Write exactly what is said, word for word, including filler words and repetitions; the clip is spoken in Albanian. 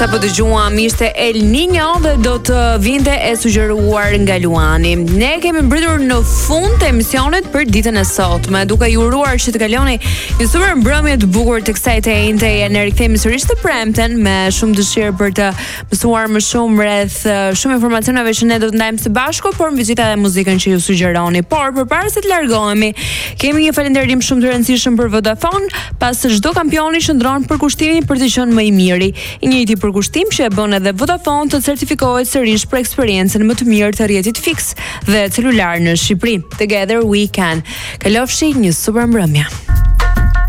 Apo dëgjuam ishte El Niño dhe do të vinte e sugjeruar nga Luani. Ne kemi mbritur në fund të emisionit për ditën e sotme, duke ju uruar që të kaloni një super mbrëmje të bukur të kësaj të njëjte. Ne rikthehemi sërish të premten me shumë dëshirë për të mësuar më shumë rreth shumë informacioneve që ne do të ndajmë së bashku, por mbi gjithë edhe muzikën që ju sugjeroni. Por përpara se të largohemi, kemi një falënderim shumë të rëndësishëm për Vodafone, pasi çdo kampioni shndron për kushtimin për të qenë më i miri. I njëjti përkushtim që e bën edhe Vodafone të certifikohet sërish për eksperiencën më të mirë të rrjetit fiks dhe celular në Shqipëri. Together we can. Kalofshi një super mbrëmje.